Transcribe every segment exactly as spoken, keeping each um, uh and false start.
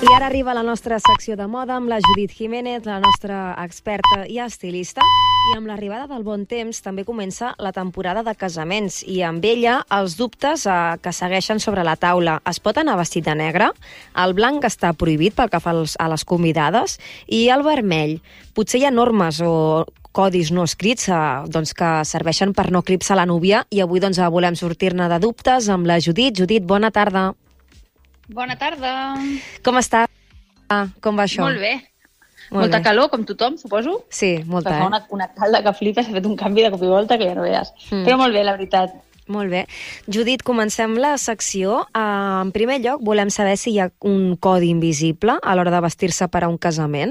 I ara arriba la nostra secció de moda amb la Judit Jiménez, la nostra experta i estilista. I amb l'arribada del bon temps també comença la temporada de casaments i amb ella els dubtes eh, que segueixen sobre la taula. Es pot anar vestit de negre? El blanc està prohibit pel que fa als, a les convidades? I el vermell? Potser hi ha normes o codis no escrits eh, doncs que serveixen per no eclipsar la núvia i avui doncs, volem sortir-ne de dubtes amb la Judit. Judit, bona tarda. Bona tarda. Com està? Ah, com va això? Molt bé. Molt molta bé. calor, com tothom, suposo. Sí, molta, Fa eh? una, una calda que flipes, ha fet un canvi de cop i volta que ja no veies. Mm. Però molt bé, la veritat. Molt bé. Judit, comencem la secció. Uh, en primer lloc, volem saber si hi ha un codi invisible a l'hora de vestir-se per a un casament.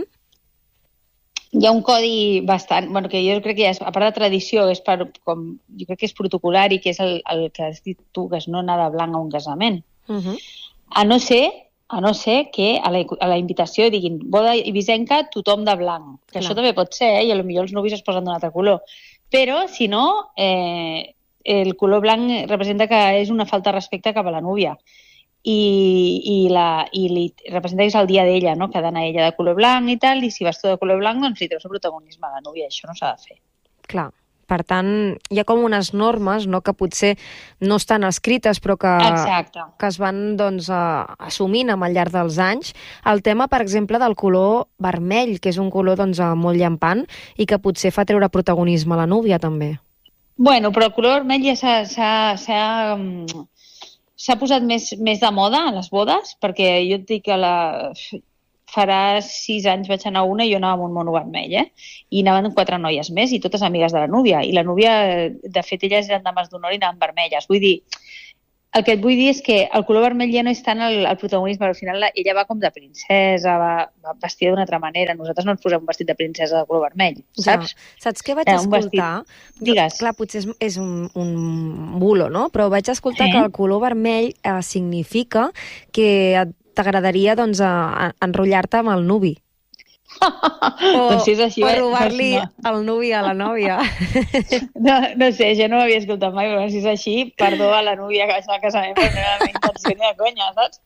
Hi ha un codi bastant... Bueno, que jo crec que ja és, a part de tradició, és per, com, jo crec que és protocolar i que és el, el que has dit tu, que és no anar de blanc a un casament. Uh -huh. A no ser, a no ser que a la, a la invitació diguin boda ibisenca, tothom de blanc. Que Clar. això també pot ser, eh? I potser els nuvis es posen d'un altre color. Però, si no, eh, el color blanc representa que és una falta de respecte cap a la núvia. I, i, la, i li representa que és el dia d'ella, no? Que ha d'anar ella de color blanc i tal, i si vas tu de color blanc, doncs li treus el protagonisme a la núvia. Això no s'ha de fer. Clar. Per tant, hi ha com unes normes, no?, que potser no estan escrites, però que, Exacte. que es van doncs, a, assumint amb el llarg dels anys. El tema, per exemple, del color vermell, que és un color doncs, molt llampant i que potser fa treure protagonisme a la núvia, també. Bueno, però el color vermell ja s'ha... s'ha, s'ha s'ha posat més, més de moda a les bodes, perquè jo et dic que la... farà sis anys vaig anar a una i jo anava amb un mono vermell, eh? I anaven quatre noies més i totes amigues de la núvia. I la núvia, de fet, elles eren dames d'honor i anaven vermelles. Vull dir, el que et vull dir és que el color vermell ja no és tant el, el protagonisme, però al final la, ella va com de princesa, va, va vestida d'una altra manera. Nosaltres no ens posem un vestit de princesa de color vermell, saps? Ja. Saps què vaig Era un escoltar? vestit... Digues. Jo, clar, potser és, és un, un bulo, no? Però vaig escoltar Sí. que el color vermell eh, significa que et t'agradaria doncs, a, a enrotllar-te amb el nuvi. O, doncs si és així, o eh? robar-li Doncs el nuvi a la nòvia. no. no, no sé, jo no ho havia escoltat mai, però si és així, perdó a la núvia que vaig anar al casament, però no era la meva intenció ni de conya, saps?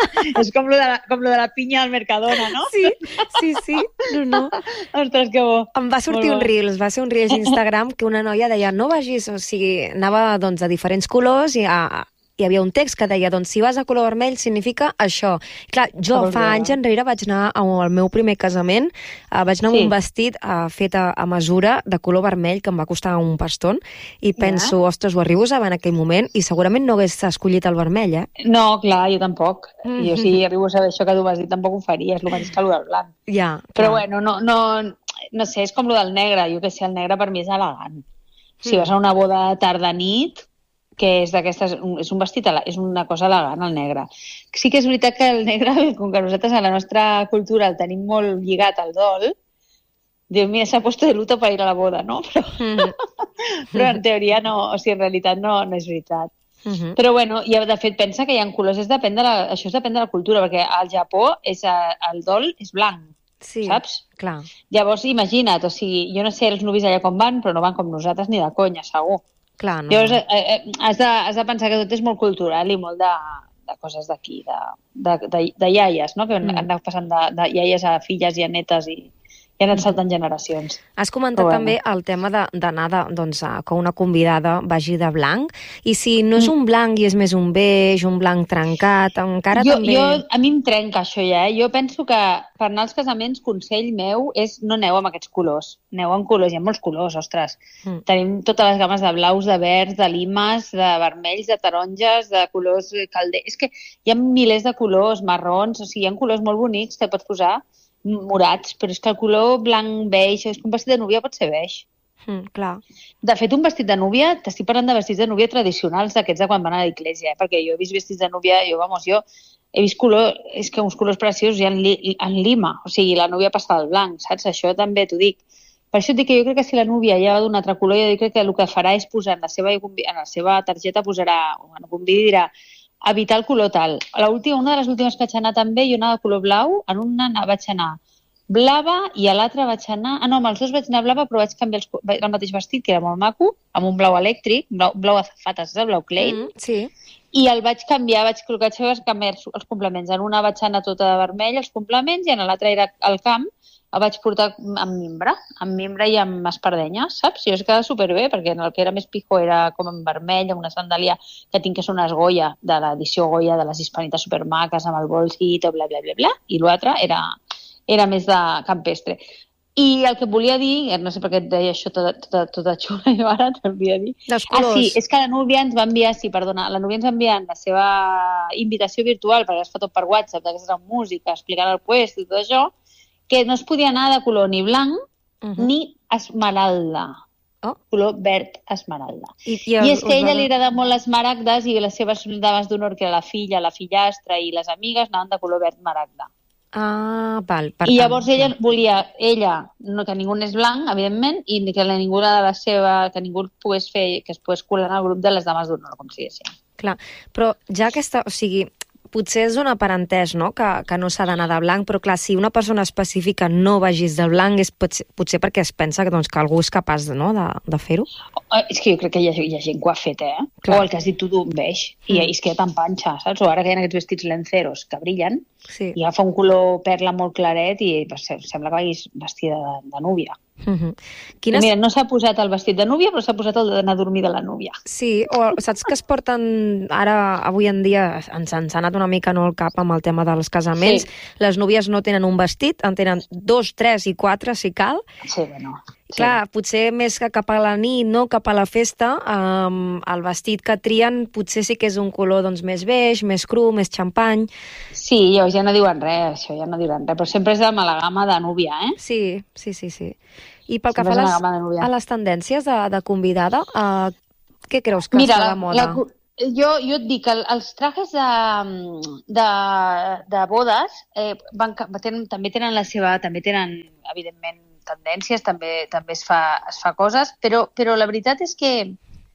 és com lo, de la, com lo de la pinya al Mercadona, no? Sí, sí, sí. No, no. Ostres, que bo. Em va sortir un Reels, va ser un Reels d'Instagram que una noia deia no vagis, o sigui, anava doncs, de diferents colors i a, hi havia un text que deia, doncs si vas a color vermell significa això. I clar, jo Oh, fa ja. anys enrere vaig anar al meu primer casament, eh, vaig anar amb Sí. un vestit eh, fet a, a mesura de color vermell que em va costar un paston i penso, ostres, ho arribo a saber en aquell moment i segurament no hagués escollit el vermell, eh? No, clar, jo tampoc. Mm. Jo si arribo a saber això que tu vas dir tampoc ho faria, és el mateix que el del blanc. Ja, Però clar. bueno, no, no, no sé, és com lo del negre. Jo que sé, el negre per mi és elegant. Si Mm. vas a una boda tarda-nit, que és d'aquestes, és un vestit, ele- és una cosa elegant, el negre. Sí que és veritat que el negre, com que nosaltres a la nostra cultura el tenim molt lligat al dol, diu, mira, s'ha puesto de luto per ir a la boda, no? Però, Mm. però en teoria no, o sigui, en realitat no, no és veritat. Mhm. Però bueno, i de fet pensa que hi ha colors, és depèn de la, això és depèn de la cultura, perquè al Japó és, eh, el dol és blanc, Sí, saps? clar. Llavors imagina't, o sigui, jo no sé els nuvis allà com van, però no van com nosaltres ni de conya, segur. Clar, no. Llavors, eh, eh, has, de, has de pensar que tot és molt cultural i molt de, de coses d'aquí, de, de, de, de iaies, no? Que Mm. han anat passant de, de iaies a filles i a netes i, i han anat saltant generacions. Has comentat Però bueno. també el tema de- d'anar de, doncs, a, que una convidada vagi de blanc, i si no és un blanc i és més un beix, un blanc trencat, encara jo, també... jo, a mi em trenca això ja, eh? Jo penso que per anar als casaments, consell meu és no aneu amb aquests colors. Aneu amb colors, hi ha molts colors, ostres. Mm. Tenim totes les games de blaus, de verds, de limes, de vermells, de taronges, de colors calder... És que hi ha milers de colors, marrons, o sigui, hi ha colors molt bonics que pots posar, morats, però és que el color blanc, beix, és que un vestit de núvia pot ser beix. Mm, clar. De fet, un vestit de núvia, t'estic parlant de vestits de núvia tradicionals, d'aquests de quan van a l'església, eh? Perquè jo he vist vestits de núvia, jo, vamos, jo he vist color, és que uns colors preciosos hi ha en, li, en lima, o sigui, la núvia passa al blanc, saps? Això també t'ho dic. Per això et dic que jo crec que si la núvia ja va d'un altre color, jo crec que el que farà és posar en la seva, en la seva targeta, posarà, en el convidi dirà, evitar el color tal. A l'última, una de les últimes que vaig anar també, jo anava de color blau, en una vaig anar blava, i a l'altre vaig anar... Ah, no, amb els dos vaig anar blava, però vaig canviar els, el mateix vestit, que era molt maco, amb un blau elèctric, blau, blau azafata, saps? El blau Klein. Mm, sí. I el vaig canviar, vaig col·locar els, els complements. En una vaig anar tota de vermell, els complements, i en l'altra era al camp, el vaig portar amb mimbre, amb mimbre i amb espardenya, saps? I es quedava superbé, perquè el que era més pijo era com en vermell, amb una sandàlia que tinc que són unes Goya, de l'edició Goya, de les hispanites supermaques, amb el bolsit, bla, bla, bla, bla, i l'altre era, era més de campestre. I el que volia dir, no sé per què et deia això tota, tota, tota xula, jo ara te'n volia dir. Les colors. Ah, sí, és que la Núvia ens va enviar, sí, perdona, la Núvia ens va enviar la seva invitació virtual, perquè es fa tot per WhatsApp, d'aquesta música, explicant el puesto i tot això, que no es podia anar de color ni blanc uh -huh. ni esmeralda. Oh. Color verd esmeralda. I, i, el, I és que a ella li agrada molt les maragdes i les seves dames d'honor, que era la filla, la fillastra i les amigues, anaven de color verd maragda. Ah, val. I llavors tant, ella volia, ella, no que ningú n'és blanc, evidentment, i que ningú de la seva, que ningú pogués fer, que es pogués colar al grup de les dames d'honor, com si diguéssim. Clar, però ja aquesta, o sigui, potser és una parentès, no?, que, que no s'ha d'anar de blanc, però clar, si una persona específica no vagis de blanc és potser, potser perquè es pensa que, doncs, que algú és capaç, no?, de, de fer-ho. Oh, és que jo crec que hi ha, hi ha gent que ho ha fet, eh? Clar. O el que has dit tu d'un beix, mm. i és que tan panxa, saps? O ara que hi ha aquests vestits lenceros que brillen, sí. I agafa un color perla molt claret i pues, sembla que vagis vestida de, de núvia. Uh-huh. Quines... Mira, no s'ha posat el vestit de núvia, però s'ha posat el d'anar a dormir de la núvia. Sí, o saps que es porten ara, avui en dia, ens, ens ha anat una mica no al cap amb el tema dels casaments. Sí. Les núvies no tenen un vestit, en tenen dos, tres i quatre, si cal. Sí, bueno. Sí. Clar, potser més que cap a la nit, no cap a la festa, um, el vestit que trien potser sí que és un color doncs, més beix, més cru, més xampany. Sí, jo ja no diuen res, això ja no diuen res, però sempre és de mala gamma de núvia, eh? Sí, sí, sí, sí. I pel que fa a les, a les tendències de, de convidada, uh, què creus que Mira, està de moda? La, jo, jo et dic que els trajes de, de, de bodes eh, van, tenen, també tenen la seva, també tenen, evidentment, tendències, també també es fa, es fa coses, però, però la veritat és que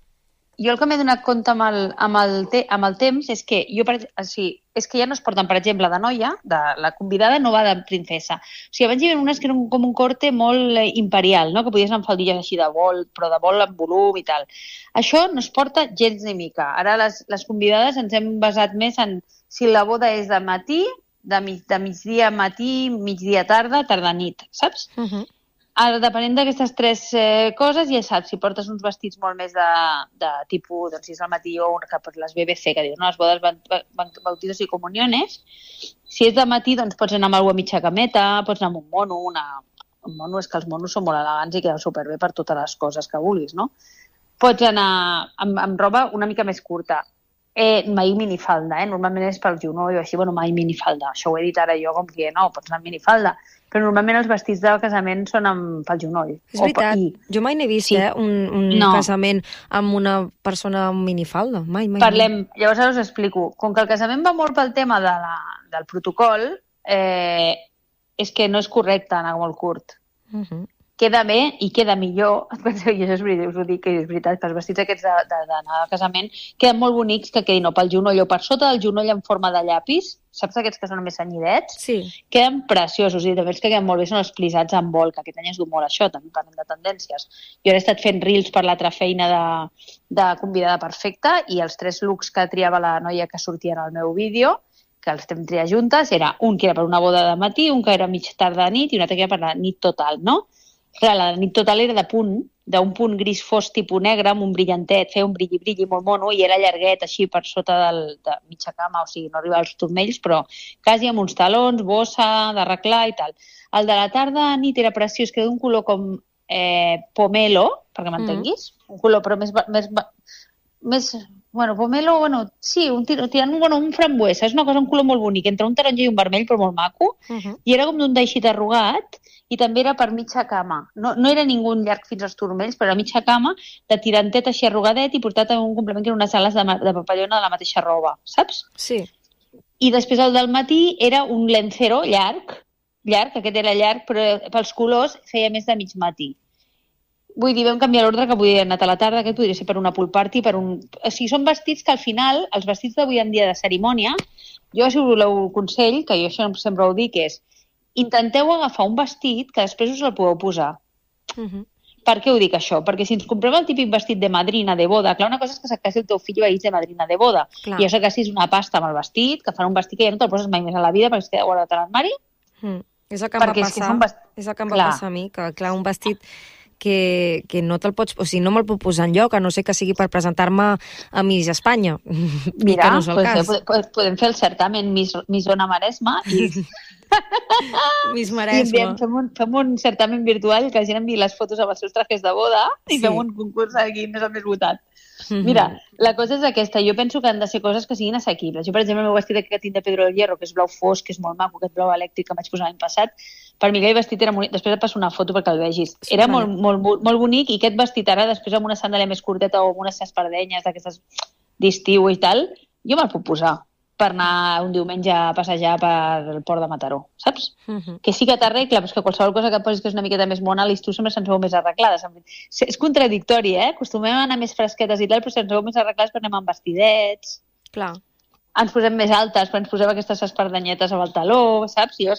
jo el que m'he donat compte amb el, amb el, te, amb el temps és que jo, per, o sigui, és que ja no es porten, per exemple, de noia, de, la convidada no va de princesa. O sigui, abans hi havia unes que eren com un corte molt imperial, no?, que podies anar amb faldilles així de vol, però de vol amb volum i tal. Això no es porta gens ni mica. Ara les, les convidades ens hem basat més en si la boda és de matí, de, mig, de migdia matí, migdia tarda, tarda nit, saps? Uh -huh. Ara, depenent d'aquestes tres eh, coses, ja saps, si portes uns vestits molt més de, de tipus, doncs si és al matí o cap a les B B C, que diuen, no, les bodes van, van, bautizos i comuniones, si és de matí, doncs pots anar amb alguna mitja cameta, pots anar amb un mono, una... un mono, és que els monos són molt elegants i queden superbé per totes les coses que vulguis, no? Pots anar amb, amb roba una mica més curta. Eh, mai minifalda, eh? Normalment és pel genoll o així, bueno, mai minifalda. Això ho he dit ara jo com que no, pots anar amb minifalda. Però normalment els vestits de casament són amb, pel genoll. És veritat, i... jo mai n'he vist, sí. eh, un, un no. casament amb una persona amb minifalda, mai, mai. Parlem, mai. Llavors ara us explico. Com que el casament va molt pel tema de la, del protocol, eh, és que no és correcte anar molt curt. Uh -huh. Queda bé i queda millor, penseu, i això és veritat, us ho dic, que és veritat, que els vestits aquests d'anar al casament queden molt bonics que quedin o pel genoll o per sota del genoll en forma de llapis, saps aquests que són més senyidets? Sí. Queden preciosos i també els que queden molt bé són els plisats amb vol, que aquest any és d'humor això, també parlem de tendències. Jo he estat fent reels per l'altra feina de, de convidada perfecta i els tres looks que triava la noia que sortia en el meu vídeo, que els vam triar juntes, era un que era per una boda de matí, un que era mig tarda de nit i un altre que era per la nit total, no? Clar, la nit total era de punt, d'un punt gris fos tipus negre, amb un brillantet, feia un brilli-brilli molt mono i era llarguet, així per sota del, de mitja cama, o sigui, no arribava als turmells, però quasi amb uns talons, bossa, d'arreglar i tal. El de la tarda nit era preciós, que era d'un color com eh, pomelo, perquè m'entenguis, mm. un color però més, més, més bueno, pomelo, bueno, sí, un tirant bueno, un frambuesa, és una cosa, un color molt bonic, entre un taronja i un vermell, però molt maco, uh -huh. i era com d'un teixit arrugat, i també era per mitja cama. No, no era ningú llarg fins als turmells, però era mitja cama, de tirantet així arrugadet i portat amb un complement que eren unes ales de, de papallona de la mateixa roba, saps? Sí. I després el del matí era un lencero llarg, llarg, aquest era llarg, però pels colors feia més de mig matí. Vull dir, vam canviar l'ordre, que podria anar a la tarda, que podria ser per una pool party, per un... O sigui, són vestits que al final, els vestits d'avui en dia de cerimònia, jo si us voleu un consell, que jo això sempre ho dic, és intenteu agafar un vestit que després us el podeu posar. Uh-huh. Per què ho dic això? Perquè si ens comprem el típic vestit de madrina de boda, clar, una cosa és que s'acassi el teu fill i vagis de madrina de boda, clar. i això que és una pasta amb el vestit, que fan un vestit que ja no te'l poses mai més a la vida perquè es queda guardat a l'armari. Mm. És el que em va passar, és, vest... és el que em va passar a mi, que clar, un vestit que, que no te'l pots... O sigui, no me'l puc posar enlloc, a no ser que sigui per presentar-me a Miss Espanya. Mira, que no és el pues, cas. Pues, podem fer el certamen Miss, Miss Zona Maresma i... Miss Maresma. I fem, un, fem un certamen virtual que la gent enviï les fotos amb els seus trajes de boda i sí. Fem un concurs aquí més o més votat. Mm-hmm. Mira, la cosa és aquesta. Jo penso que han de ser coses que siguin assequibles. Jo, per exemple, el meu vestit que tinc de Pedro del Hierro, que és blau fosc, que és molt maco, aquest blau elèctric que vaig posar l'any passat, per mi aquell vestit era bonic. Després et passo una foto perquè el vegis. Era molt, molt, molt bonic i aquest vestit ara, després amb una sandàlia més curteta o amb unes espardenyes d'aquestes d'estiu i tal, jo me'l puc posar per anar un diumenge a passejar per el port de Mataró, saps? Uh-huh. Que sí que t'arregla, però és que qualsevol cosa que et posis que és una miqueta més mona, a l'estiu sempre se'ns veu més arreglades. És contradictori, eh? Acostumem a anar més fresquetes i tal, però se'ns veu més arreglades perquè anem amb vestidets. Clar. Ens posem més altes, però ens posem aquestes espardanyetes amb el taló, saps? Jo,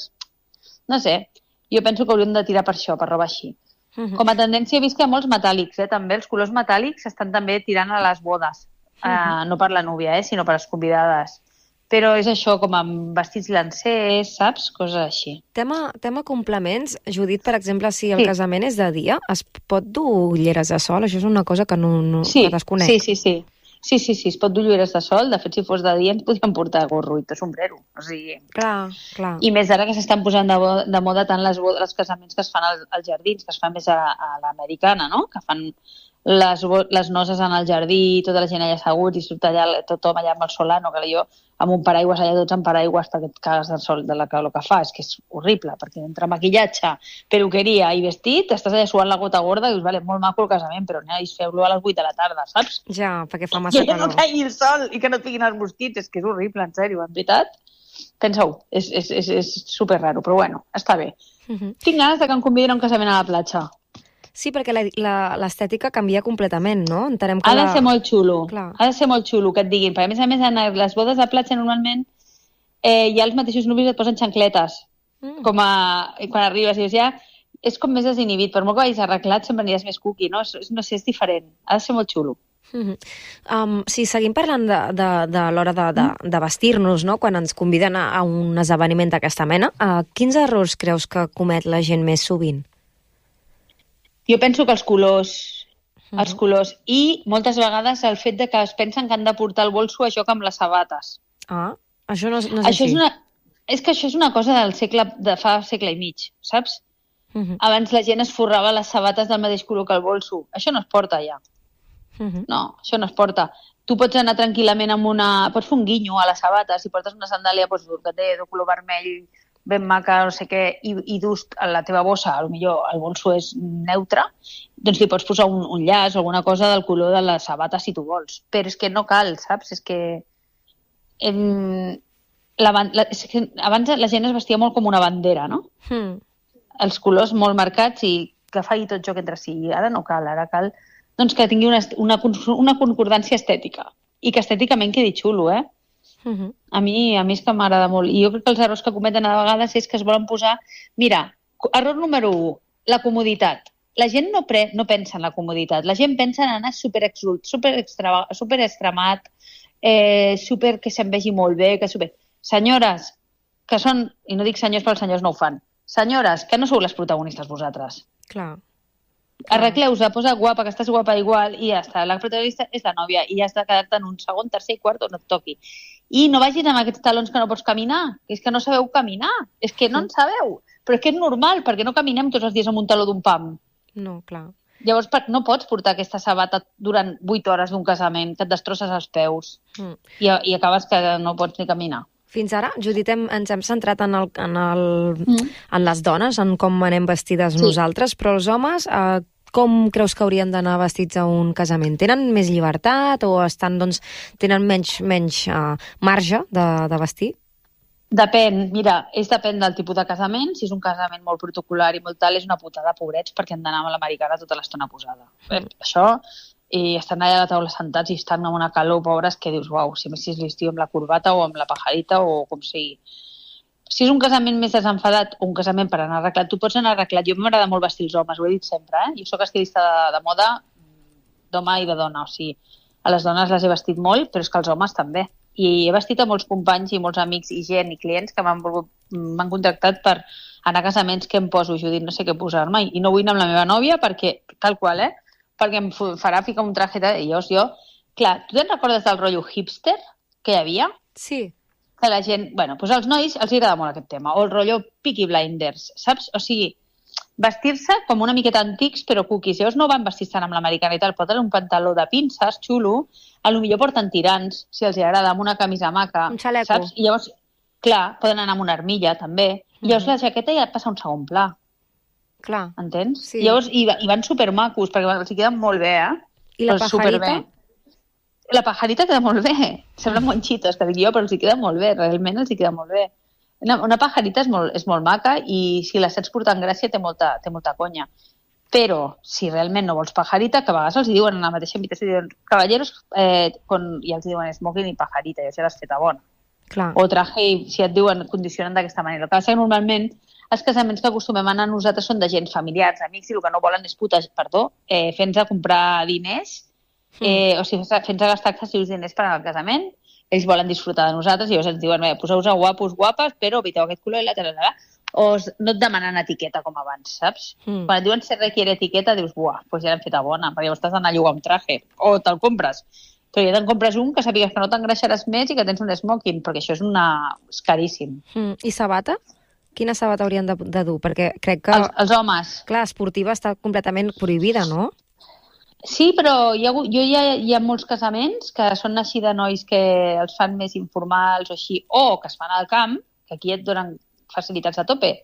no sé, jo penso que hauríem de tirar per això, per roba així. Uh-huh. Com a tendència he vist que molts metàl·lics, eh? També els colors metàl·lics estan també tirant a les bodes. Uh-huh. Uh, no per la núvia, eh? Sinó per les convidades. Però és això, com amb vestits lancers, saps? Coses així. Tema, tema complements. Judit, per exemple, si el sí. casament és de dia, es pot dur ulleres de sol? Això és una cosa que no, no sí, que desconec. Sí, sí, sí. Sí, sí, sí, es pot dur ulleres de sol. De fet, si fos de dia ens podríem portar gorro i tot sombrero. O sigui... Clar, clar. I més ara que s'estan posant de, de moda tant les, els casaments que es fan als, als jardins, que es fan més a, a l'americana, no? Que fan les, les noces en el jardí, tota la gent allà assegut i surt allà, tothom allà amb el solano, que jo amb un paraigües allà, tots amb paraigües perquè et cagues del sol de la calor que fa, és que és horrible, perquè entre maquillatge, peruqueria i vestit, estàs allà suant la gota gorda i dius, vale, molt maco el casament, però aneu, feu-lo a les vuit de la tarda, saps? Ja, perquè fa massa calor. Que calor. no caigui el sol i que no et piquin els mosquits, és que és horrible, en sèrio, en veritat. Pensa-ho, és, és, és, és super raro, però bueno, està bé. Uh-huh. Tinc ganes de que em convidin a un casament a la platja. Sí, perquè l'estètica canvia completament, no? Entenem que ha de la... ser molt xulo, Clar. ha de ser molt xulo que et diguin, perquè a més a més en les bodes de platja normalment eh, ja els mateixos nuvis et posen xancletes, mm. com a, quan arribes i dius ja, és com més desinhibit, per molt que vagis arreglat sempre aniràs més cuqui, no? És, no sé, és diferent, ha de ser molt xulo. Mm-hmm. um, sí, seguim parlant de, de, de l'hora de, de, de vestir-nos, no? Quan ens conviden a, a un esdeveniment d'aquesta mena, uh, quins errors creus que comet la gent més sovint? Jo penso que els colors, uh-huh. els colors, i moltes vegades el fet de que es pensen que han de portar el bolso a joc amb les sabates. Ah, això no, no és això així. És, una, és que això és una cosa del segle, de fa segle i mig, saps? Uh-huh. Abans la gent es forrava les sabates del mateix color que el bolso. Això no es porta ja. Uh-huh. No, això no es porta. Tu pots anar tranquil·lament amb una... Pots fer un guinyo a les sabates, si portes una sandàlia doncs, que té de color vermell, ben maca, no sé què, i, i dus a la teva bossa, potser el bolso és neutre, doncs li pots posar un, un llaç o alguna cosa del color de la sabata si tu vols. Però és que no cal, saps? És que, em, la, la, és que abans la gent es vestia molt com una bandera, no? Mm. Els colors molt marcats i que faci tot joc entre si. Ara no cal, ara cal doncs, que tingui una, una, una concordància estètica i que estèticament quedi xulo, eh? Uh-huh. A mi, a mi és que m'agrada molt. I jo crec que els errors que cometen a vegades és que es volen posar... Mira, error número u, la comoditat. La gent no, pre... no pensa en la comoditat. La gent pensa en anar super exult, super, extra... super extremat, eh, super que se'n vegi molt bé, que super... Senyores, que són... I no dic senyors perquè els senyors no ho fan. Senyores, que no sou les protagonistes vosaltres. Clar. Arregleu-vos, posa guapa, que estàs guapa igual, i ja està. La protagonista és la nòvia, i ja has de quedar-te en un segon, tercer i quart on et toqui. I no vagis amb aquests talons que no pots caminar, que és que no sabeu caminar, és que no en sabeu, però és que és normal, perquè no caminem tots els dies amb un taló d'un pam. No, clar. Llavors no pots portar aquesta sabata durant vuit hores d'un casament, que et destrosses els peus, mm. i, i acabes que no pots ni caminar. Fins ara, Judit, hem, ens hem centrat en, el, en, el, mm. en les dones, en com anem vestides sí. nosaltres, però els homes... Eh, com creus que haurien d'anar vestits a un casament? Tenen més llibertat o estan, doncs, tenen menys, menys uh, marge de, de vestir? Depèn, mira, és depèn del tipus de casament. Si és un casament molt protocolar i molt tal, és una putada, pobrets, perquè han d'anar amb l'americana tota l'estona posada. Mm. Eh, això, i estan allà a la taula sentats i estan amb una calor, pobres, que dius, uau, si més si és l'estiu amb la corbata o amb la pajarita o com sigui. si és un casament més desenfadat o un casament per anar arreglat, tu pots anar arreglat. Jo m'agrada molt vestir els homes, ho he dit sempre, eh? Jo sóc estilista de, de moda d'home i de dona, o sigui, a les dones les he vestit molt, però és que els homes també. I he vestit a molts companys i molts amics i gent i clients que m'han volgut, m'han contractat per anar a casaments que em poso, Judit, no sé què posar-me, i no vull anar amb la meva nòvia perquè, tal qual, eh? Perquè em farà ficar un traje de... I llavors jo... Clar, tu te'n recordes del rotllo hipster que hi havia? Sí. Que la gent... Bueno, doncs als nois els agrada molt aquest tema. O el rotllo Peaky Blinders, saps? O sigui, vestir-se com una miqueta antics però cookies. Llavors no van vestir-se amb l'americana i tal, porten un pantaló de pinces xulo, a lo millor porten tirants, si els agrada, amb una camisa maca. Un xaleco. Saps? I llavors, clar, poden anar amb una armilla també. I llavors la jaqueta ja passa a un segon pla. Clar. Entens? Sí. I llavors i, i van supermacos, perquè els queden molt bé, eh? I la Però pajarita? superbé. La pajarita queda molt bé. Semblen monxitos, que dic jo, però els hi queda molt bé. Realment els hi queda molt bé. Una, una pajarita és molt, és molt maca i si la saps portar en gràcia té molta, té molta conya. Però si realment no vols pajarita, que a vegades els diuen en la mateixa invitació, diuen, caballeros, eh, con, i els diuen smoking i pajarita, i això l'has feta bona. Clar. O traje, si et diuen, condicionen d'aquesta manera. El que passa que normalment els casaments que acostumem a anar nosaltres són de gent familiars, amics, i el que no volen és puta, perdó, eh, fent-nos a comprar diners, eh, o sigui, fent-nos gastar excessius diners per anar al casament. Ells volen disfrutar de nosaltres i llavors ens diuen, poseu-vos a guapos, guapes, però eviteu aquest color i la tararà. O no et demanen etiqueta com abans, saps? Mm. Quan et diuen se requiere etiqueta, dius, buah, doncs ja l'hem feta bona, perquè llavors t'has d'anar a llogar un traje, o te'l compres. Però ja te'n compres un que sàpigues que no t'engreixaràs més i que tens un smoking, perquè això és, una... és caríssim. Mm. I sabata? Quina sabata haurien de, de dur? Perquè crec que... Els, els homes. Clar, esportiva està completament prohibida, no? Sí, però hi ha, jo hi ha, hi ha molts casaments que són així de nois que els fan més informals o així, o que es fan al camp, que aquí et donen facilitats a tope.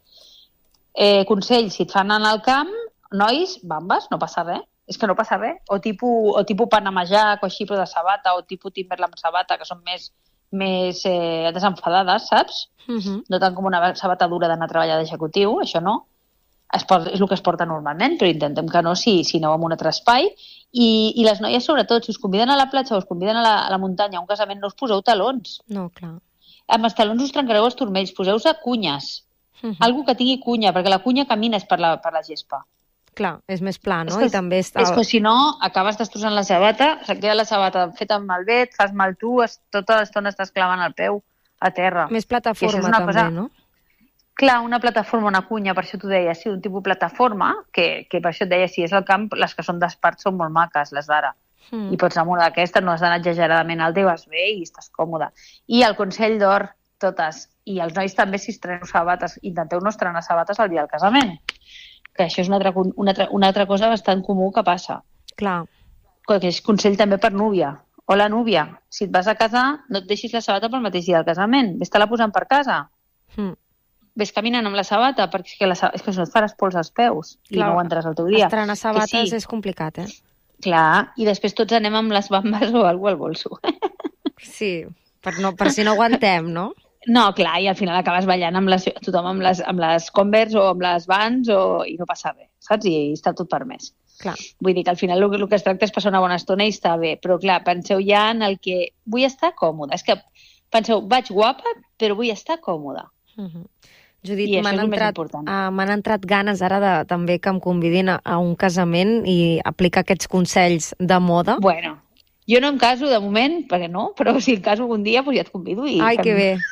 Eh, consell, si et fan anar al camp, nois, bambes, no passa res. És que no passa res. O tipus, o tipus Panamajac o així, però de sabata, o tipus Timberland sabata, que són més, més eh, desenfadades, saps? Uh-huh. No tant com una sabata dura d'anar a treballar d'executiu, això no. Es pot, és el que es porta normalment, però intentem que no si, si aneu a un altre espai. I, I les noies, sobretot, si us conviden a la platja o us conviden a la, a la muntanya a un casament, no us poseu talons. No, clar. Amb els talons us trencareu els turmells, poseu-se cunyes. Uh-huh. Algo que tingui cunya, perquè la cunya camines per la, per la gespa. Clar, és més pla, no? És que, I també està... és que si no, acabes destrossant la sabata, se't queda la sabata feta amb malbé, et fas mal tu, es, tota l'estona estàs clavant el peu a terra. Més plataforma també, cosa... no? Clar, una plataforma, una cunya, per això t'ho deia, sí, un tipus plataforma, que, que per això et deia, si és el camp, les que són d'espart són molt maques, les d'ara. Mm. I pots anar amb una d'aquestes, no has d'anar exageradament alt i vas bé i estàs còmode. I el consell d'or, totes. I els nois també, si estreneu sabates, intenteu no estrenar sabates al dia del casament. Que això és una altra, una altra, una altra cosa bastant comú que passa. Clar. Que és consell també per núvia. Hola, núvia, si et vas a casar, no et deixis la sabata pel mateix dia del casament. Vés-te-la posant per casa. Mm. Ves caminant amb la sabata, perquè és que, la, és que si no et faràs pols als peus. Clar, i no aguantaràs el teu dia. Estrenar sabates sí. És complicat, eh? Clar, i després tots anem amb les bambes o alguna al bolso. Sí, per, no, per si no aguantem, no? No, clar, i al final acabes ballant amb les, tothom amb les, amb les Converse o amb les Vans o, i no passa res, saps? I, i està tot permès. Clar. Vull dir que al final el, el que es tracta és passar una bona estona i està bé, però clar, penseu ja en el que vull estar còmoda. És que penseu, vaig guapa, però vull estar còmoda. Uh-huh. Judit, m'han entrat, uh, m'han entrat ganes ara de, també que em convidin a, a un casament i aplicar aquests consells de moda. Bueno, jo no em caso de moment, perquè no, però si em caso algun dia, doncs ja et convido. I ai, fem... que bé.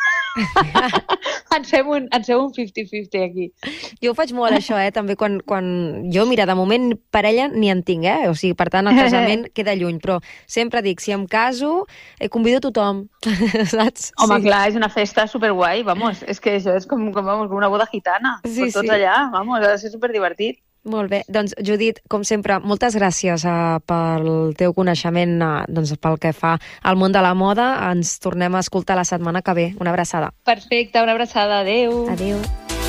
ens fem un, ens fem un cinquanta cinquanta aquí. Jo ho faig molt, això, eh? També quan, quan... Jo, mira, de moment parella ni en tinc, eh? O sigui, per tant, el casament queda lluny. Però sempre dic, si em caso, eh, convido tothom, saps? Home, sí. Clar, és una festa superguai, vamos. És que això és com, com, vamos, com una boda gitana. Sí, tots sí. Allà, vamos, ha de ser superdivertit. Molt bé. Doncs, Judit, com sempre, moltes gràcies uh, pel teu coneixement, uh, doncs, pel que fa al món de la moda. Ens tornem a escoltar la setmana que ve. Una abraçada. Perfecte, una abraçada. Adéu. Adéu.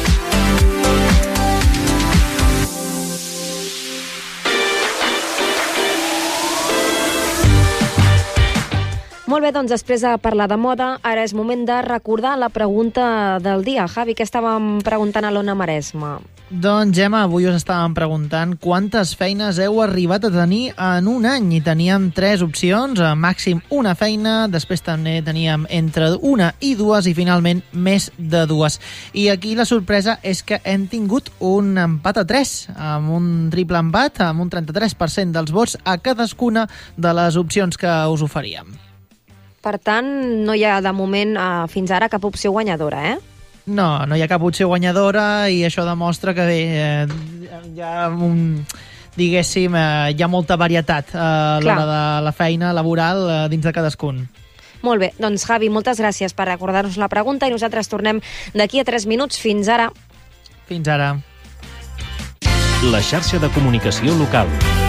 Molt bé, doncs després de parlar de moda, ara és moment de recordar la pregunta del dia. Javi, què estàvem preguntant a l'Ona Maresma? Doncs, Gemma, avui us estàvem preguntant quantes feines heu arribat a tenir en un any. I teníem tres opcions, màxim una feina, després també teníem entre una i dues i finalment més de dues. I aquí la sorpresa és que hem tingut un empat a tres, amb un triple empat, amb un trenta-tres per cent dels vots a cadascuna de les opcions que us oferíem. Per tant, no hi ha de moment eh, fins ara cap opció guanyadora, eh? No, no hi ha cap opció guanyadora i això demostra que bé, eh, hi ha un, diguéssim, eh, hi ha molta varietat eh, a l'hora de la feina laboral eh, dins de cadascun. Molt bé, doncs Javi, moltes gràcies per recordar-nos la pregunta i nosaltres tornem d'aquí a tres minuts. Fins ara. Fins ara. La xarxa de comunicació local.